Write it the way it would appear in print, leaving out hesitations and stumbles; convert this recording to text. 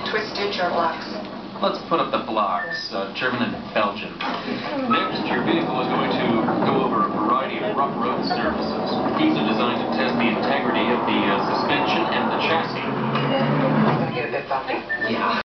Twist stitch or blocks? Let's put up the blocks, German and Belgian. Next, your vehicle is going to go over a variety of rough road surfaces. These are designed to test the integrity of the suspension and the chassis. It's going to get a bit bumpy. Yeah.